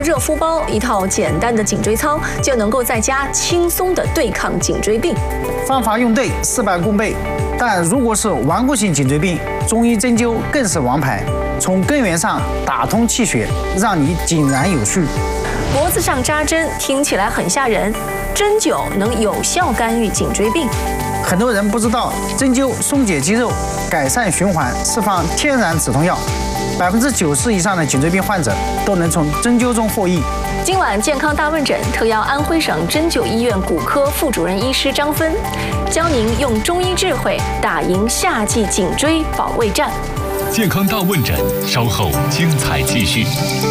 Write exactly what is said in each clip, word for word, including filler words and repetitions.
热敷包，一套简单的颈椎操就能够在家轻松地对抗颈椎病。 方法用对，事半功倍。但如果是顽固性颈椎病，中医针灸更是王牌，从根源上打通气血，让你井然有序。 脖子上扎针听起来很吓人，针灸能有效干预颈椎病。 很多人不知道，针灸松解肌肉，改善循环，释放天然止痛药。百分之九十以上的颈椎病患者都能从针灸中获益。 今晚健康大问诊特邀安徽省针灸医院骨科副主任医师张芬，教您用中医智慧打赢夏季颈椎保卫战。 健康大问诊稍后精彩继续。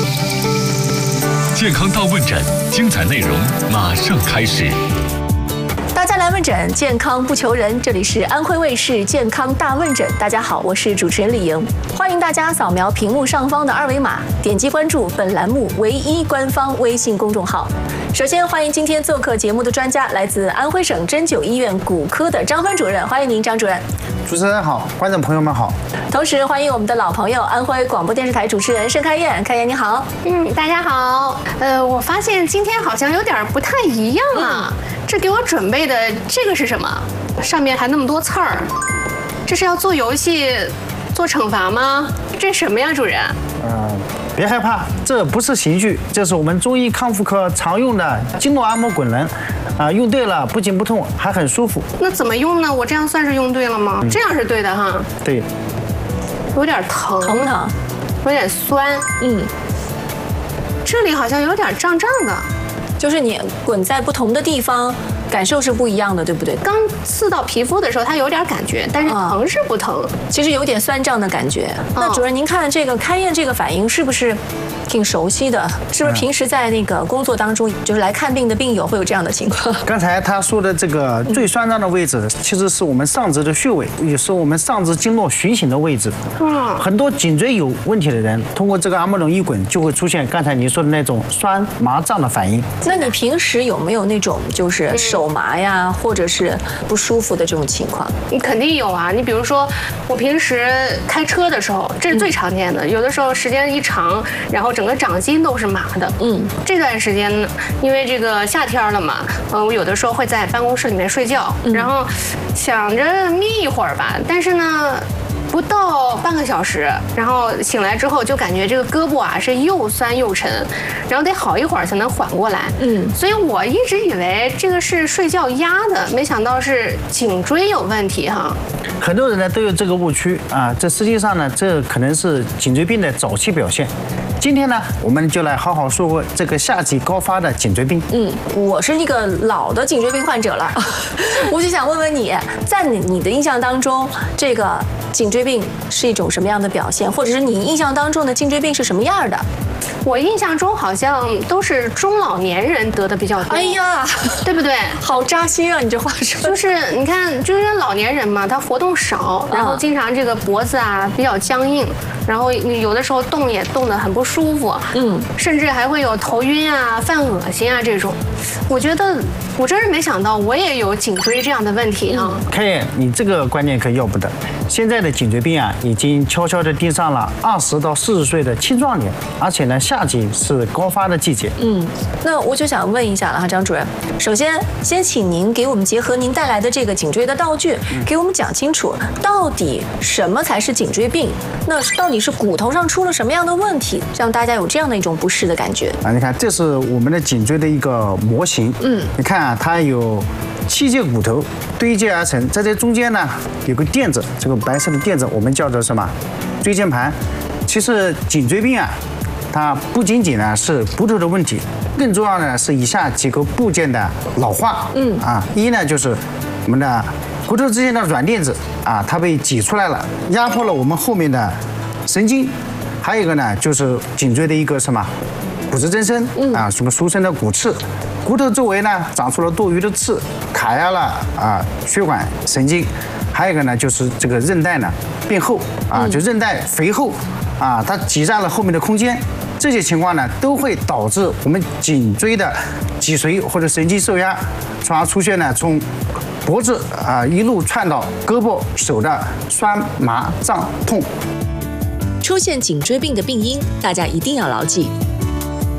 健康大问诊精彩内容马上开始。 大家来问诊，健康不求人。这里是安徽卫视健康大问诊。大家好，我是主持人李莹，欢迎大家扫描屏幕上方的二维码，点击关注本栏目唯一官方微信公众号。首先欢迎今天做客节目的专家，来自安徽省针灸医院骨科的张芬主任，欢迎您，张主任。 主持人好，观众朋友们好。 同时欢迎我们的老朋友，安徽广播电视台主持人盛开燕，开燕你好。 嗯，大家好。呃，我发现今天好像有点不太一样啊。嗯，这给我准备的这个是什么？上面还那么多刺儿，这是要做游戏、做惩罚吗？这什么呀，主任？ 嗯，别害怕，这不是刑具，这是我们中医康复科常用的经络按摩滚轮，啊，用对了不仅不痛，还很舒服。 那怎么用呢？我这样算是用对了吗？嗯，这样是对的哈。 对。 有点疼， 疼疼， 有点酸，嗯，这里好像有点胀胀的， 就是你滚在不同的地方，感受是不一样的，对不对？ 刚刺到皮肤的时候，它有点感觉，但是疼是不疼， 其实有点酸胀的感觉。那主任，您看这个开燕这个反应是不是挺熟悉的？是不是平时在那个工作当中，就是来看病的病友会有这样的情况？ 刚才他说的这个最酸胀的位置，其实是我们上肢的穴位，也是我们上肢经络循行的位置。嗯，很多颈椎有问题的人，通过这个按摩轮一滚，就会出现刚才你说的那种酸麻胀的反应。 那你平时有没有那种就是手麻呀，或者是不舒服的这种情况？ 你肯定有啊。你比如说，我平时开车的时候，这是最常见的。有的时候时间一长，然后整个掌心都是麻的。嗯，这段时间因为这个夏天了嘛，呃，我有的时候会在办公室里面睡觉，然后想着眯一会儿吧，但是呢，不到半个小时，然后醒来之后就感觉这个胳膊啊是又酸又沉，然后得好一会儿才能缓过来。嗯，所以我一直以为这个是睡觉压的，没想到是颈椎有问题哈。 很多人呢都有这个误区啊，这实际上呢，这可能是颈椎病的早期表现。今天呢，我们就来好好说说这个夏季高发的颈椎病。 嗯，我是一个老的颈椎病患者了，我就想问问你，在你你的印象当中，这个颈椎病是一种什么样的表现，或者是你印象当中的颈椎病是什么样的？ 我印象中好像都是中老年人得的比较多。 哎呀， 对不对？ 好扎心啊！你这话说， 就是你看，就是老年人嘛，他活动少，然后经常这个脖子啊比较僵硬，然后有的时候动也动得很不舒服，嗯，甚至还会有头晕啊、犯恶心啊这种。我觉得我真是没想到，我也有颈椎这样的问题啊。 开燕，你这个观念可要不得。现在的颈椎病啊，已经悄悄地盯上了二十到四十岁的青壮年，而且呢，夏季是高发的季节。 嗯，那我就想问一下了哈，张主任，首先先请您给我们结合您带来的这个颈椎的道具，给我们讲清楚，到底什么才是颈椎病？那到底是骨头上出了什么样的问题，让大家有这样的一种不适的感觉？ 啊，你看，这是我们的颈椎的一个模型。嗯，你看啊，它有七节骨头堆接而成，在这中间呢有个垫子，这个白色的垫子我们叫做什么？椎间盘。其实颈椎病啊，它不仅仅呢是骨头的问题，更重要的是以下几个部件的老化。嗯啊，一呢就是我们的骨头之间的软垫子啊，它被挤出来了，压迫了我们后面的神经。还有一个呢就是颈椎的一个什么骨质增生啊，什么俗称的骨刺。骨头周围呢长出了多余的刺，卡压了啊血管神经。还有一个呢就是这个韧带呢变厚啊，就韧带肥厚啊，它挤占了后面的空间。这些情况呢都会导致我们颈椎的脊髓或者神经受压，从而出现呢从脖子啊一路窜到胳膊手的酸麻胀痛。 出现颈椎病的病因，大家一定要牢记。